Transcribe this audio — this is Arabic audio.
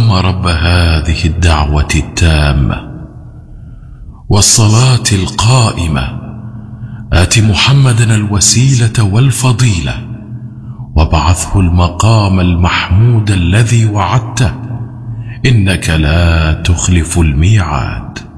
اللهم رب هذه الدعوة التامة والصلاة القائمة آت محمدا الوسيلة والفضيلة وابعثه المقام المحمود الذي وعدته إنك لا تخلف الميعاد.